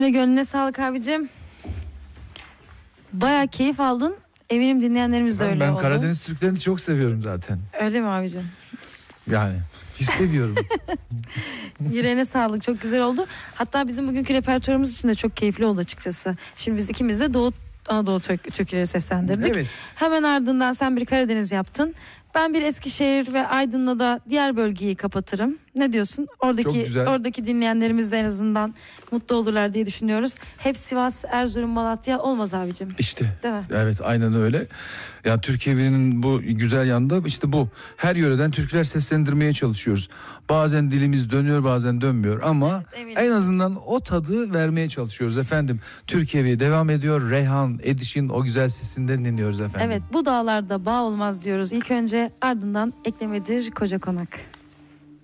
Gönlüne sağlık abicim. Bayağı keyif aldın. Eminim dinleyenlerimiz de öyle oldu. Ben Karadeniz Türklerini çok seviyorum zaten. Öyle mi abicim? Yani hissediyorum. Yüreğine sağlık, çok güzel oldu. Hatta bizim bugünkü repertuarımız için de çok keyifli oldu açıkçası. Şimdi biz ikimiz de Anadolu türküleri seslendirdik. Evet. Hemen ardından sen bir Karadeniz yaptın. Ben bir Eskişehir ve Aydın'la da diğer bölgeyi kapatırım. Ne diyorsun? Oradaki dinleyenlerimiz de en azından mutlu olurlar diye düşünüyoruz. Hep Sivas, Erzurum, Malatya olmaz abicim. İşte. Değil mi? Evet, aynen öyle. Yani Türkiye'nin bu güzel yanında işte bu. Her yöreden türküler seslendirmeye çalışıyoruz. Bazen dilimiz dönüyor, bazen dönmüyor ama evet, en azından o tadı vermeye çalışıyoruz efendim. Türkiye'ye devam ediyor. Reyhan Ediş'in o güzel sesinden dinliyoruz efendim. Evet, bu dağlarda bağ olmaz diyoruz. İlk önce, ardından eklemedir Koca Konak.